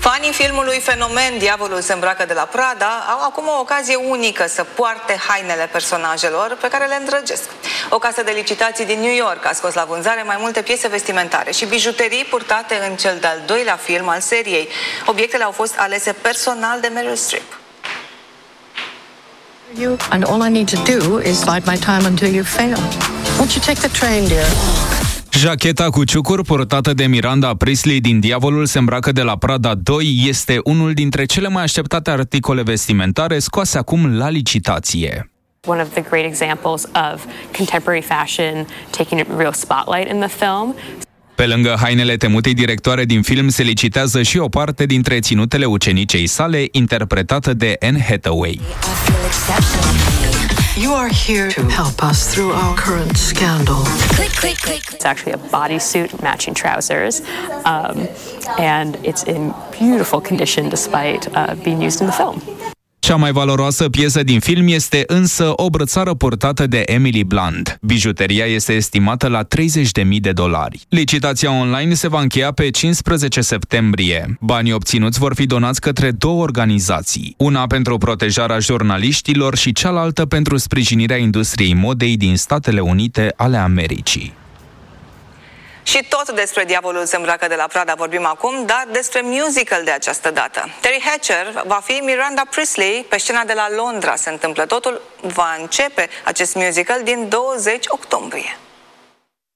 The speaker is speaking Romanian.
Fanii filmului Fenomen, Diavolul se îmbracă de la Prada, au acum o ocazie unică să poarte hainele personajelor pe care le îndrăgesc. O casă de licitații din New York a scos la vânzare mai multe piese vestimentare și bijuterii purtate în cel de-al doilea film al seriei. Obiectele au fost alese personal de Meryl Streep. And all I need to do is bide my time until you fail. Won't you take the train, dear? Jacheta cu ciucuri purtată de Miranda Priestly din Diavolul se îmbracă de la Prada 2 este unul dintre cele mai așteptate articole vestimentare scoase acum la licitație. One of the great examples of contemporary fashion taking a real spotlight in the film. Pe lângă hainele temutei directoare din film se licitează și o parte dintre ținutele ucenicei sale, interpretată de Anne Hathaway. You are here to help us through our current scandal. It's actually a bodysuit, matching trousers, and it's in beautiful condition despite being used in the film. Cea mai valoroasă piesă din film este însă o brățară purtată de Emily Blunt. Bijuteria este estimată la $30.000. Licitația online se va încheia pe 15 septembrie. Banii obținuți vor fi donați către două organizații, una pentru protejarea jurnaliștilor și cealaltă pentru sprijinirea industriei modei din Statele Unite ale Americii. Și tot despre Diavolul se îmbracă de la Prada vorbim acum, dar despre musical de această dată. Terry Hatcher va fi Miranda Priestly pe scena de la Londra. Se întâmplă totul, va începe acest musical din 20 octombrie.